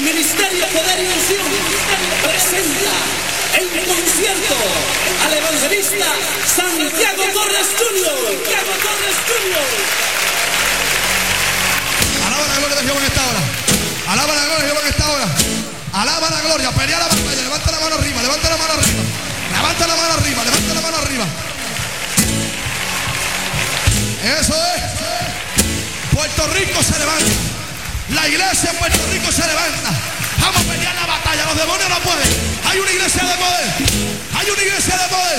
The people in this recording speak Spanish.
Ministerio Poder y Unción presenta en concierto al evangelista Santiago Torres Jr. Alaba la gloria de Jehová en esta hora. Alaba la gloria de Jehová en esta hora. Alaba la gloria, pelea la batalla. Levanta la mano arriba, levanta la mano arriba. Levanta la mano arriba, levanta la mano arriba. Eso es. Puerto Rico se levanta. La iglesia en Puerto Rico se levanta. Vamos a pelear la batalla. Los demonios no pueden. Hay una iglesia de poder. Hay una iglesia de poder.